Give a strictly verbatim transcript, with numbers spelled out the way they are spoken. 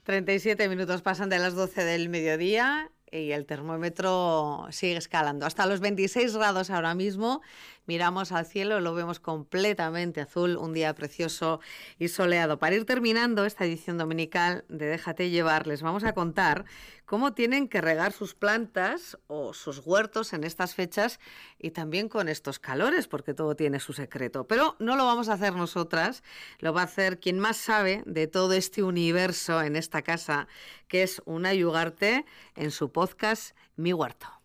treinta y siete minutos pasan de las doce del mediodía y el termómetro sigue escalando. Hasta los veintiséis grados ahora mismo. Miramos al cielo, lo vemos completamente azul, un día precioso y soleado. Para ir terminando esta edición dominical de Déjate Llevar, les vamos a contar cómo tienen que regar sus plantas o sus huertos en estas fechas y también con estos calores, porque todo tiene su secreto. Pero no lo vamos a hacer nosotras, lo va a hacer quien más sabe de todo este universo en esta casa, que es Unai Ugarte, en su podcast Mi Huerto.